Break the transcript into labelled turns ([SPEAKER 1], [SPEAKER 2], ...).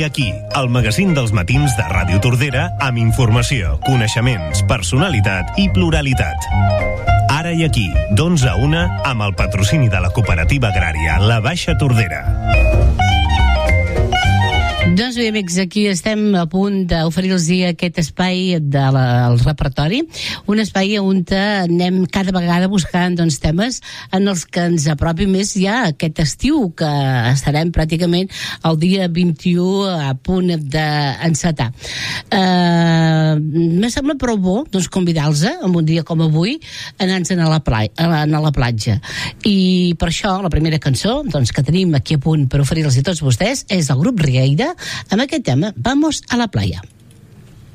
[SPEAKER 1] i Aquí, el magazín dels matins de Ràdio Tordera amb informació, coneixements, personalitat i pluralitat. Ara i Aquí, d'11 a 1, amb el patrocini de la cooperativa agrària La Baixa Tordera.
[SPEAKER 2] Doncs bé, amics, aquí estem a punt d'oferir-los aquest espai del repertori, un espai on anem cada vegada buscant temes en els que ens apropi més ja aquest estiu, que estarem pràcticament el dia 21 a punt d'encetar. Me sembla prou bo convidar-los en un dia com avui a anar-se'n a la platja. I per això la primera cançó que tenim aquí a punt per oferir-los a tots vostès és del grup Rieira amb aquest tema, Vamos a la playa.